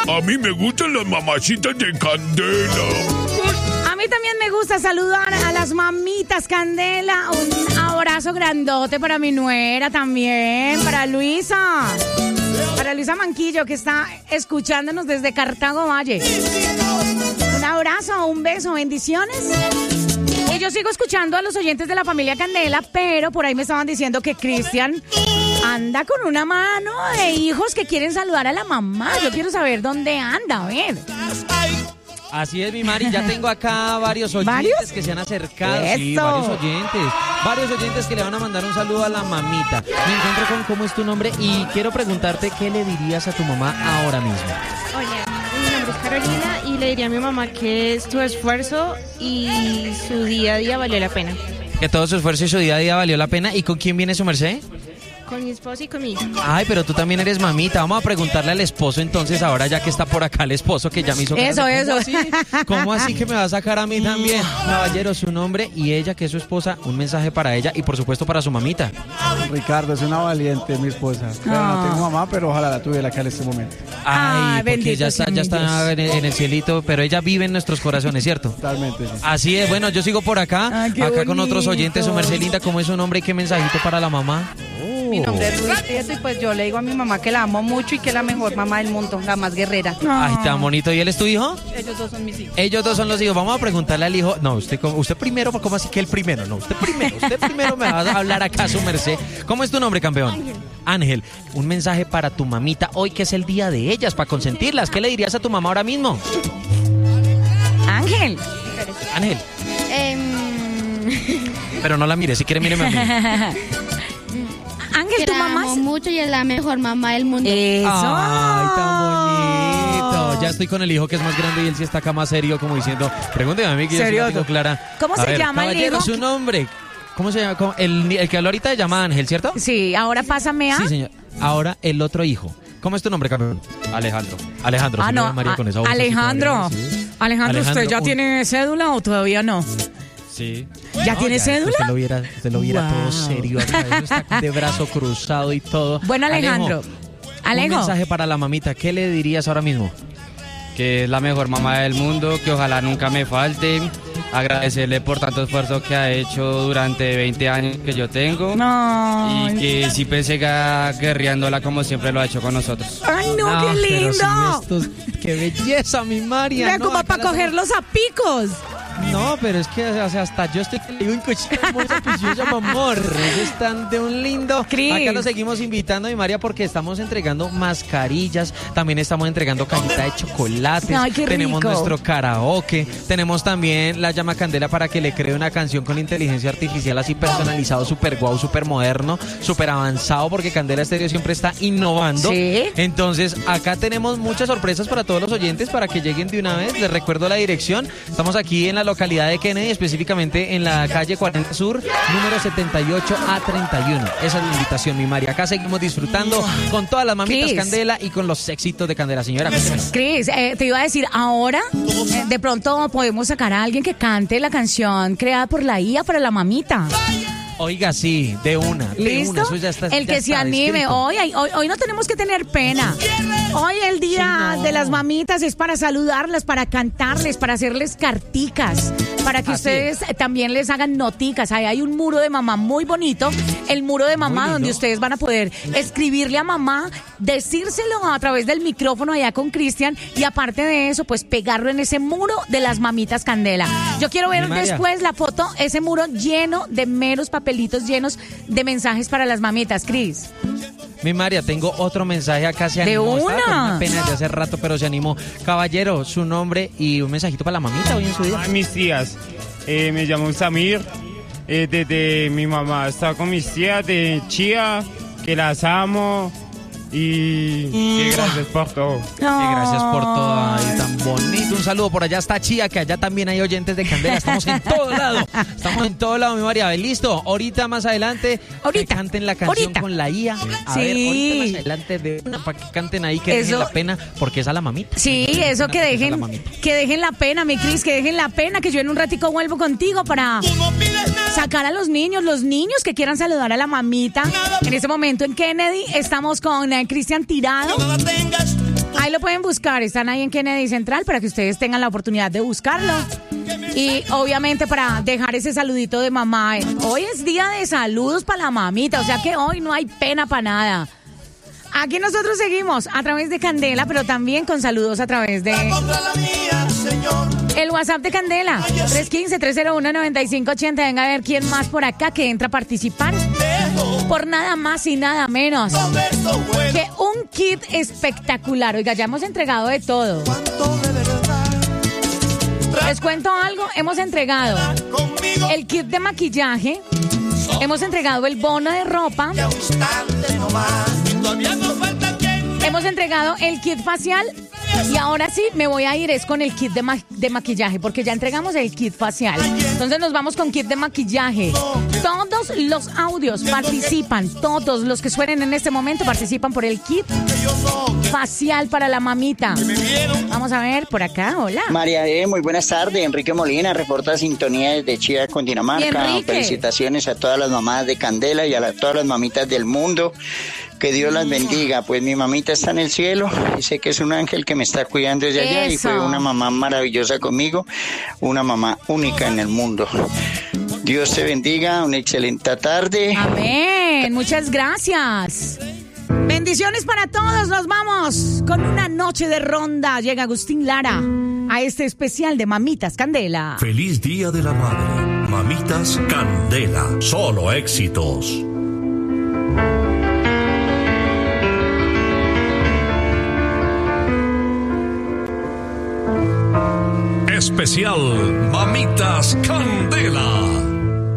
A mí me gustan las mamacitas de Candela. A mí también me gusta saludar a las mamitas Candela. Un abrazo grandote para mi nuera también, para Luisa Manquillo, que está escuchándonos desde Cartago Valle. Un abrazo, un beso, bendiciones. Y yo sigo escuchando a los oyentes de la familia Candela, pero por ahí me estaban diciendo que Cristian anda con una mano de hijos que quieren saludar a la mamá. Yo quiero saber dónde anda, a ver. Así es, mi Mari, ya tengo acá varios oyentes que se han acercado. ¡Eso! Sí, varios oyentes que le van a mandar un saludo a la mamita. Me encuentro con ¿cómo es tu nombre? Y quiero preguntarte, ¿qué le dirías a tu mamá ahora mismo? Oye, mi nombre es Carolina y le diría a mi mamá que es tu esfuerzo y su día a día valió la pena. Que todo su esfuerzo y su día a día valió la pena. ¿Y con quién viene su merced? Con mi esposo y con mi hija. Ay, pero tú también eres mamita. Vamos a preguntarle al esposo entonces, ahora ya que está por acá el esposo, que ya me hizo... Eso. ¿Cómo así que me va a sacar a mí también? Caballero, su nombre y ella, que es su esposa, un mensaje para ella y por supuesto para su mamita. Ricardo, es una valiente mi esposa. Claro, no tengo mamá, pero ojalá la tuviera acá en este momento. Ay, porque bendito ya está en el cielito, pero ella vive en nuestros corazones, ¿cierto? Totalmente, sí. Así es, bueno, yo sigo por acá, Ay, qué acá con bonito. otros oyentes. Su merced linda, ¿cómo es su nombre y qué mensajito para la mamá? Mi nombre es Ruth Prieto y pues yo le digo a mi mamá que la amo mucho y que es la mejor mamá del mundo, la más guerrera. Ay, tan bonito. ¿Y él es tu hijo? Ellos dos son mis hijos. Ellos dos son los hijos. Vamos a preguntarle al hijo. No, usted primero, ¿cómo así que él primero? No, usted primero me va a hablar acá, su merced. ¿Cómo es tu nombre, campeón? Ángel. Un mensaje para tu mamita hoy, que es el día de ellas, para consentirlas. ¿Qué le dirías a tu mamá ahora mismo? Ángel. Pero no la mire, si quiere míreme a mí. Ángel, Que tu la mamá... amo mucho y es la mejor mamá del mundo. Eso. Ay, tan bonito. Ya estoy con el hijo que es más grande y él sí está acá más serio, como diciendo, pregúnteme a mí que yo sí la tengo clara. ¿Cómo A se ver, llama el caballero, hijo? su nombre. ¿Cómo se llama? El que habló ahorita se llama Ángel, ¿cierto? Sí, ahora pásame a... Sí, señor. Ahora el otro hijo. ¿Cómo es tu nombre, campeón? Alejandro. Alejandro. Ah, sí, no. María, con esa voz así Alejandro. toda grave, sí. Alejandro, ¿usted ya tiene cédula o todavía no? Sí. ¿Ya tiene cédula? Usted lo viera Wow. todo serio. Eso está de brazo cruzado y todo. Bueno, Alejandro. Un mensaje para la mamita. ¿Qué le dirías ahora mismo? Que es la mejor mamá del mundo, que ojalá nunca me falte. Agradecerle por tanto esfuerzo que ha hecho durante 20 años que yo tengo. No. Y que siempre siga guerreándola como siempre lo ha hecho con nosotros. ¡Ay, no, qué pero lindo! si ¡Qué belleza, mi María! Mira, no, como acá para las- cogerlos a picos. No, pero es que o sea, hasta yo estoy que le digo en cochilla, amor. Ellos están de un lindo. Cris. Acá los seguimos invitando, mi María, porque estamos entregando mascarillas, también estamos entregando cajita de chocolates. Ay, qué tenemos rico. nuestro karaoke, tenemos también la llama candela para que le cree una canción con inteligencia artificial así personalizado, súper guau, súper moderno, súper avanzado, porque Candela Estéreo siempre está innovando. Sí. Entonces, acá tenemos muchas sorpresas para todos los oyentes para que lleguen de una vez. Les recuerdo la dirección. Estamos aquí en la localidad de Kennedy, específicamente en la calle 40 Sur, número 78 a 31. Esa es la invitación, mi María. Acá seguimos disfrutando con todas las mamitas Cris. Candela y con los éxitos de Candela. Señora, cuénteme. Cris, te iba a decir, ahora de pronto podemos sacar a alguien que cante la canción creada por la IA para la mamita. Oiga, sí, de una. ¿Listo? Eso ya está, el ya que se está anime. escrito. Hoy no tenemos que tener pena. Hoy el día Sí, no. de las mamitas es para saludarlas, para cantarles, para hacerles carticas, para que Así ustedes también les hagan noticas. Ahí hay un muro de mamá muy bonito, el muro de mamá, lindo. donde ustedes van a poder escribirle a mamá, decírselo a través del micrófono allá con Cristian y aparte de eso, pues pegarlo en ese muro de las mamitas Candela. Yo quiero ver Mi María. después la foto, ese muro lleno de meros papelitos llenos de mensajes para las mamitas, Cris. Mi María, tengo otro mensaje acá. Se De animó. Estaba una. con una pena desde hace rato, pero se animó. Caballero, su nombre y un mensajito para la mamita hoy en su día. A mis tías, me llamo Samir, desde mi mamá está con mis tías de Chía, que las amo y que gracias por todo. Que gracias por todo, ay, tan bonito. Un saludo por allá hasta Chía, que allá también hay oyentes de Candela. Estamos en todo lado. Estamos en todo lado, mi María. Listo. Ahorita más adelante que canten la canción con la IA. A Sí. ver, ahorita más adelante de una para que canten ahí, que Eso. dejen la pena, porque es a la mamita. Sí, eso que dejen la pena, mi Cris, que dejen la pena, que yo en un ratico vuelvo contigo para sacar a los niños que quieran saludar a la mamita. En este momento en Kennedy estamos con Cristian Tirado. Ahí lo pueden buscar, están ahí en Kennedy Central para que ustedes tengan la oportunidad de buscarlo. Y obviamente para dejar ese saludito de mamá. Hoy es día de saludos para la mamita, o sea que hoy no hay pena para nada. Aquí nosotros seguimos a través de Candela, pero también con saludos a través de el WhatsApp de Candela, 315-301-9580. Venga a ver quién más por acá que entra a participar. Por nada más y nada menos que un kit espectacular. Oiga, ya hemos entregado de todo. Les cuento algo, hemos entregado el kit de maquillaje, hemos entregado el bono de ropa, hemos entregado el kit facial y ahora sí me voy a ir es con el kit de maquillaje porque ya entregamos el kit facial. Entonces nos vamos con kit de maquillaje. Todos los audios participan, todos los que suenen en este momento participan por el kit facial para la mamita. Vamos a ver por acá, hola. María muy buenas tardes. Enrique Molina reporta sintonía desde Chía, Cundinamarca. Felicitaciones a todas las mamás de Candela y a todas las mamitas del mundo. Que Dios las bendiga. Pues mi mamita está en el cielo y sé que es un ángel que me está cuidando desde allá y fue una mamá maravillosa conmigo, una mamá única en el mundo. Dios te bendiga, una excelente tarde. Amén, muchas gracias. Bendiciones para todos, nos vamos con una noche de ronda. Llega Agustín Lara a este especial de Mamitas Candela. Feliz Día de la Madre, Mamitas Candela, solo éxitos. Especial Mamitas Candela.